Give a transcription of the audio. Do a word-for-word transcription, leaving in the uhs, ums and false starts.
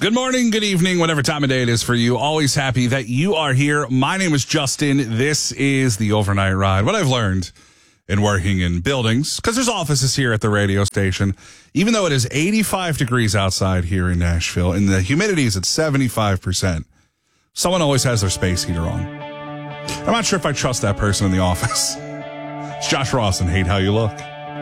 Good morning, good evening, whatever time of day it is for you. Always happy that you are here. My name is Justin. This is the Overnight Ride. What I've learned in working in buildings, because there's offices here at the radio station, even though it is eighty-five degrees outside here in Nashville and the humidity is at seventy-five percent, someone always has their space heater on. I'm not sure if I trust that person in the office. It's Josh Ross and Hate How You Look.